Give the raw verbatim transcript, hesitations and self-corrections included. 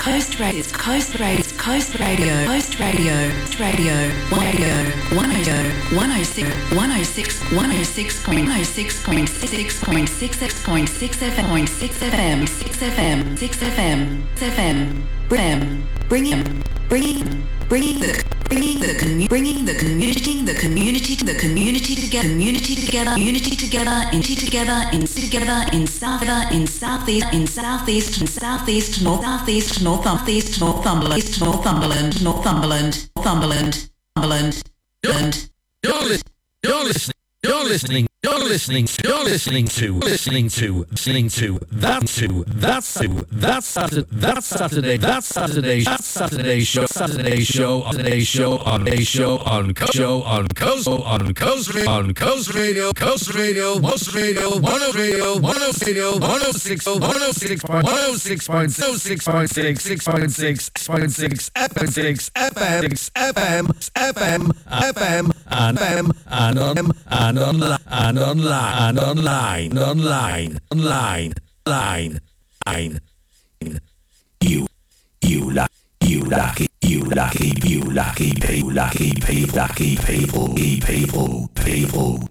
Coast Radio, Coast Radio, Coast Radio, Coast Radio, Radio, Radio, one oh six, one oh six, one oh six point oh six point six point six point six F M, six F M, six F M, six F M, six F M, bring, bringing, bringing, bringing the, bringing the, commu- bringing the community, the community, the community together, community together, unity together, unity together, in together, in south, in southeast, in southeast, in southeast, north, southeast, north, southeast, Northumberland, east Northumberland, Northumberland, Northumberland, Northumberland, Northumberland. You're, li- you're listening. You're listening. You're listening. You're listening to. Listening to. Listening to. That to. That's to. That's Saturday. That's Saturday. That's Saturday. That's Saturday show. Saturday show. Saturday show on a show on co- show on coast on coast radio on coast radio coast radio most radio one oh radio one oh radio one oh six one oh six point one oh six point six point six six point six point six F M six F M six F M F M F M and F M and on and online and online and online online online line line you you lucky you lucky you lucky you lucky you lucky people lucky people people people